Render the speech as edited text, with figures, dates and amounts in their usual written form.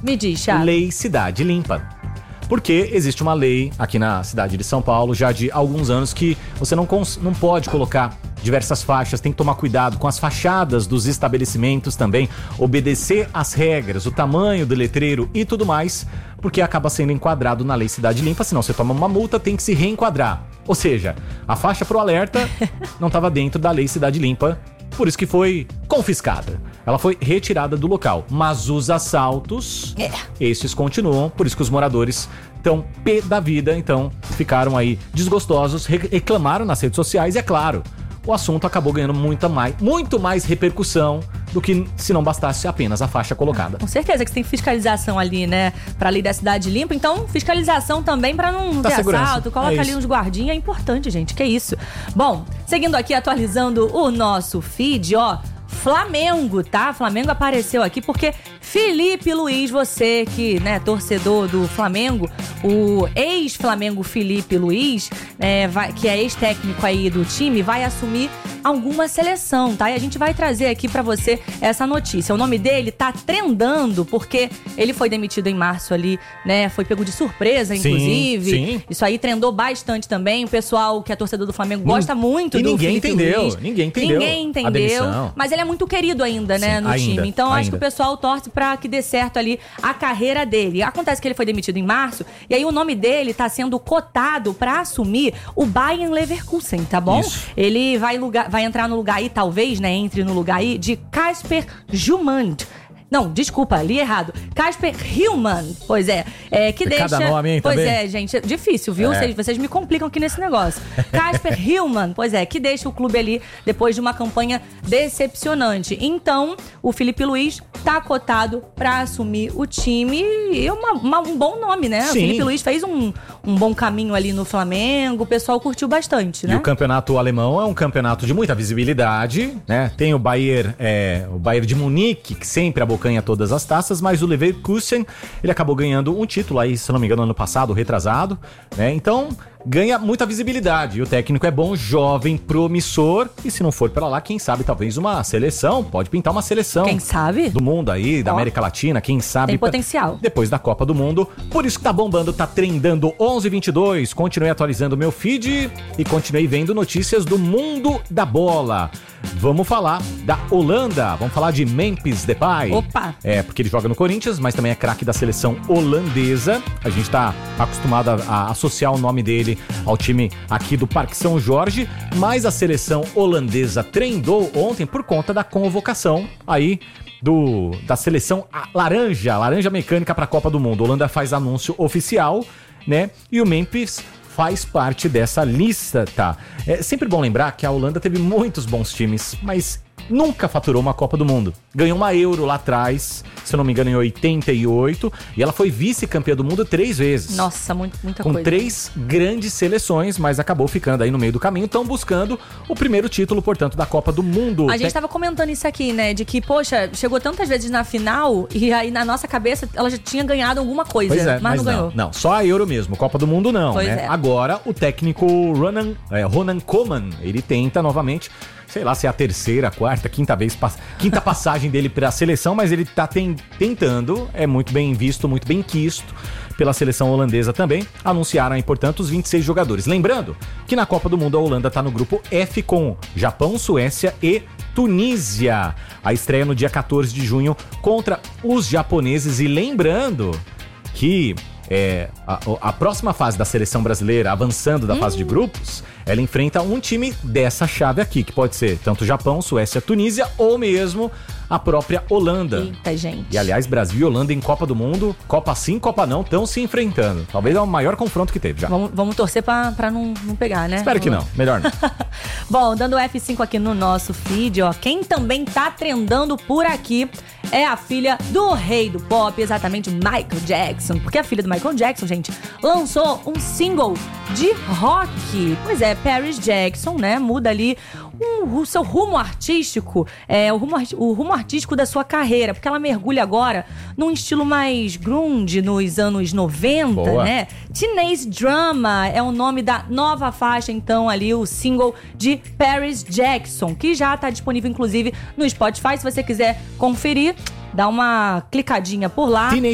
Me diz, Thiago. Lei Cidade Limpa. Porque existe uma lei aqui na cidade de São Paulo já de alguns anos que você não pode colocar diversas faixas, tem que tomar cuidado com as fachadas dos estabelecimentos também, obedecer às regras, o tamanho do letreiro e tudo mais, porque acaba sendo enquadrado na Lei Cidade Limpa, senão você toma uma multa, tem que se reenquadrar. Ou seja, a faixa pro alerta não estava dentro da Lei Cidade Limpa, por isso que foi confiscada. Ela foi retirada do local, mas os assaltos, esses continuam, por isso que os moradores estão pé da vida, então ficaram aí desgostosos, reclamaram nas redes sociais e é claro, o assunto acabou ganhando muito mais repercussão do que se não bastasse apenas a faixa colocada. Com certeza que você tem fiscalização ali, né, pra lei da cidade limpa, então fiscalização também pra não ter assalto, coloca ali uns guardinhas, é importante, gente, que isso. Bom, seguindo aqui, atualizando o nosso feed, ó, Flamengo, tá? Flamengo apareceu aqui porque Felipe Luiz, você que, né, torcedor do Flamengo, o ex-Flamengo Felipe Luiz, que é ex-técnico aí do time, vai assumir alguma seleção, tá? E a gente vai trazer aqui pra você essa notícia. O nome dele tá trendando porque ele foi demitido em março ali, né? Foi pego de surpresa, inclusive. Sim. Isso aí trendou bastante também. O pessoal que é torcedor do Flamengo gosta muito do Felipe Luiz. Ninguém entendeu. Mas ele é muito querido ainda, né, no time. Então acho que o pessoal torce pra que dê certo ali a carreira dele. Acontece que ele foi demitido em março e aí o nome dele tá sendo cotado pra assumir o Bayer Leverkusen, tá bom? Isso. Ele vai entrar no lugar aí, talvez, né, entre no lugar aí de Kasper Hjulmand. Não, desculpa, li errado. Kasper Hjulmand, pois é. Que deixa... Cada nome, hein, pois também? É, gente, difícil, viu? Vocês me complicam aqui nesse negócio. Kasper Hjulmand, pois é, que deixa o clube ali depois de uma campanha decepcionante. Então, o Felipe Luiz tá cotado pra assumir o time e um bom nome, né? Sim. O Felipe Luiz fez um bom caminho ali no Flamengo, o pessoal curtiu bastante, né? E o campeonato alemão é um campeonato de muita visibilidade, né? Tem o Bayern de Munique, que sempre abocanha todas as taças, mas o Leverkusen, ele acabou ganhando um título aí, se não me engano, ano passado, retrasado, né? Então, ganha muita visibilidade. E o técnico é bom, jovem, promissor. E se não for pra lá, quem sabe, talvez uma seleção. Pode pintar uma seleção. Quem sabe? Do mundo aí, da América Latina, quem sabe. Tem potencial. Depois da Copa do Mundo. Por isso que tá bombando, tá trendando 11:22. Continuei atualizando o meu feed e continuei vendo notícias do mundo da bola. Vamos falar da Holanda. Vamos falar de Memphis Depay. Opa! Porque ele joga no Corinthians, mas também é craque da seleção holandesa. A gente tá acostumado a associar o nome dele ao time aqui do Parque São Jorge, mas a seleção holandesa trendou ontem por conta da convocação aí da seleção laranja mecânica para a Copa do Mundo. A Holanda faz anúncio oficial, né? E o Memphis faz parte dessa lista, tá? É sempre bom lembrar que a Holanda teve muitos bons times, mas nunca faturou uma Copa do Mundo. Ganhou uma Euro lá atrás, se eu não me engano, em 88, e ela foi vice-campeã do mundo 3 vezes. Nossa, muita coisa. Com 3 grandes seleções, mas acabou ficando aí no meio do caminho. Estão buscando o primeiro título, portanto, da Copa do Mundo. A gente tava comentando isso aqui, né? De que, poxa, chegou tantas vezes na final e aí na nossa cabeça ela já tinha ganhado alguma coisa, mas não ganhou. Não, só a Euro mesmo, Copa do Mundo não, pois né? Agora, o técnico Ronan Koeman, ele tenta novamente, sei lá se é a terceira, quarta, quinta passagem dele pra seleção, mas ele tá tentando, é muito bem visto, muito bem quisto pela seleção holandesa também. Anunciaram aí, portanto, os 26 jogadores. Lembrando que na Copa do Mundo a Holanda tá no grupo F com Japão, Suécia e Tunísia. A estreia no dia 14 de junho contra os japoneses. E lembrando que a próxima fase da seleção brasileira, avançando da fase de grupos, ela enfrenta um time dessa chave aqui, que pode ser tanto Japão, Suécia, Tunísia ou mesmo a própria Holanda. Eita, gente. E aliás, Brasil e Holanda em Copa do Mundo, Copa sim, Copa não, estão se enfrentando. Talvez é o maior confronto que teve já. Vamos torcer pra não pegar, né? Espero que não, melhor não. Bom, dando F5 aqui no nosso feed, ó, quem também tá trendando por aqui é a filha do rei do pop, exatamente Michael Jackson. Porque a filha do Michael Jackson, gente, lançou um single de rock. Pois é, Paris Jackson, né, muda ali o seu rumo artístico, o rumo artístico da sua carreira, porque ela mergulha agora num estilo mais grunge nos anos 90, boa, né? Teenage Drama é o nome da nova faixa, então, ali, o single de Paris Jackson, que já tá disponível, inclusive, no Spotify. Se você quiser conferir, dá uma clicadinha por lá.